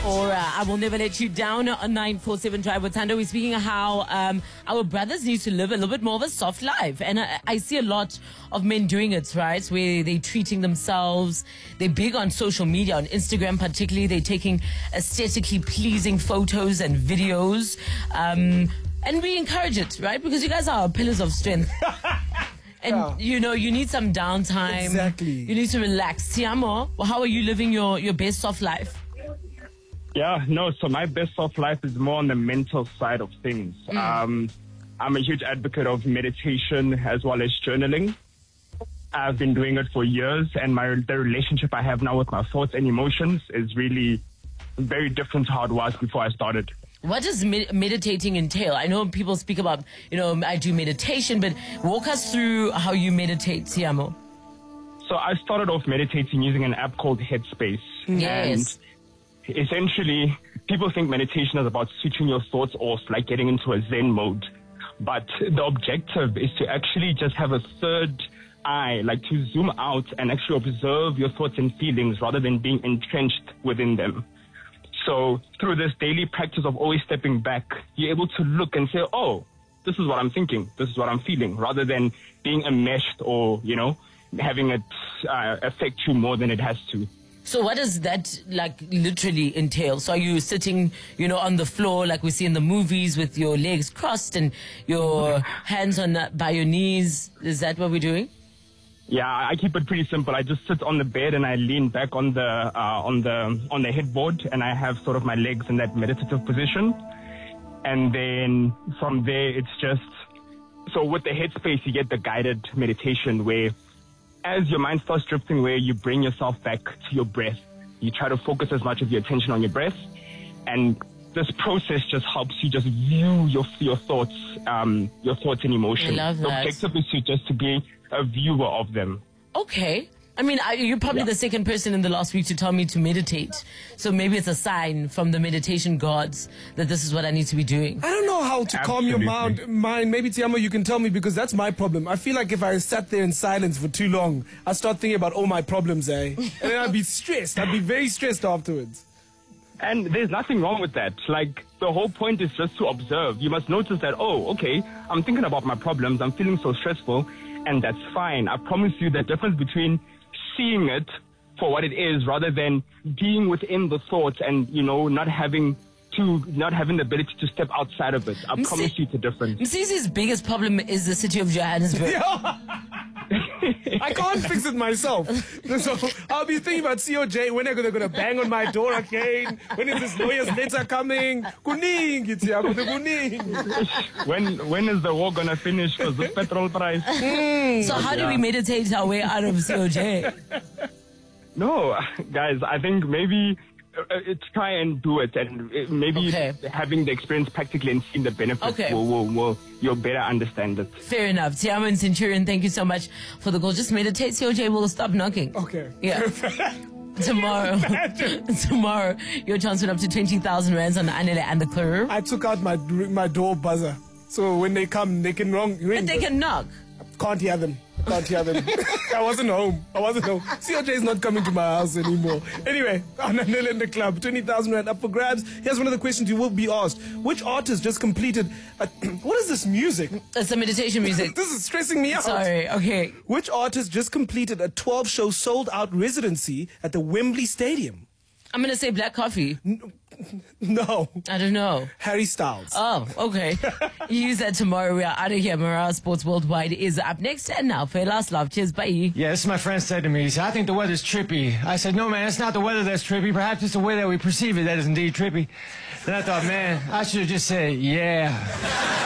Or I Will Never Let You Down on 947 Drive with Thando. We're speaking of how our brothers need to live a little bit more of a soft life. And I see a lot of men doing it, right? Where they're treating themselves. They're big on social media, on Instagram particularly. They're taking aesthetically pleasing photos and videos. And we encourage it, right? Because you guys are our pillars of strength. And, you know, you need some downtime. Exactly. You need to relax. Tiamo, how are you living your best soft life? Yeah, no, so my best soft life is more on the mental side of things. I'm a huge advocate of meditation as well as journaling. I've been doing it for years, and the relationship I have now with my thoughts and emotions is really very different to how it was before I started. What does meditating entail? I know people speak about, I do meditation, but walk us through how you meditate, Tiamo. So I started off meditating using an app called Headspace. Yes. And essentially, people think meditation is about switching your thoughts off, like getting into a Zen mode. But the objective is to actually just have a third eye, like to zoom out and actually observe your thoughts and feelings rather than being entrenched within them. So through this daily practice of always stepping back, you're able to look and say, oh, this is what I'm thinking, this is what I'm feeling, rather than being enmeshed or, having it affect you more than it has to. So what does that literally entail? So are you sitting, on the floor like we see in the movies with your legs crossed and your hands by your knees? Is that what we're doing? Yeah, I keep it pretty simple. I just sit on the bed and I lean back on the headboard, and I have sort of my legs in that meditative position. And then from there, it's just, so with the Headspace, you get the guided meditation where as your mind starts drifting away, you bring yourself back to your breath. You try to focus as much of your attention on your breath. And this process just helps you just view your thoughts and emotions. I love that. The objective is to be a viewer of them. Okay. I mean, you're probably the second person in the last week to tell me to meditate. So maybe it's a sign from the meditation gods that this is what I need to be doing. I don't know how to calm your mind. Maybe, Tiamo, you can tell me, because that's my problem. I feel like if I sat there in silence for too long, I'd start thinking about all my problems, And then I'd be stressed. I'd be very stressed afterwards. And there's nothing wrong with that. Like, the whole point is just to observe. You must notice that, oh, okay, I'm thinking about my problems. I'm feeling so stressful. And that's fine. I promise you the difference between seeing it for what it is rather than being within the thoughts and, not having the ability to step outside of it. I promise you it's a difference. Msisi's biggest problem is the city of Johannesburg. I can't fix it myself. So I'll be thinking about COJ, when are they going to bang on my door again? When is this lawyer's letter coming? Kuning, When is the war going to finish for the petrol price? So how do we meditate our way out of COJ? No, guys, I think maybe try and do it, and maybe having the experience practically and seeing the benefits you'll better understand it. Fair enough. Tiamo and Centurion, thank you so much for the call. Just meditate, COJ will stop knocking. Okay. Yeah. Tomorrow, your chance went up to 20,000 rands on the Anele and the Curve. I took out my door buzzer, so when they come, they can ring. But they can knock. Can't hear them. I wasn't home. COJ is not coming to my house anymore. Anyway, on Anele in the Club, 20,000 rand up for grabs. Here's one of the questions you will be asked. Which artist just completed what is this music? It's the meditation music. This is stressing me out. Sorry, okay. Which artist just completed a 12-show sold-out residency at the Wembley Stadium? I'm going to say Black Coffee. No. I don't know. Harry Styles. Oh, okay. You use that tomorrow. We are out of here. Morale Sports Worldwide is up next. And now for last love. Cheers. Bye. Yeah, this is my friend said to me. He said, I think the weather's trippy. I said, no, man, it's not the weather that's trippy. Perhaps it's the way that we perceive it that is indeed trippy. Then I thought, man, I should have just said, yeah.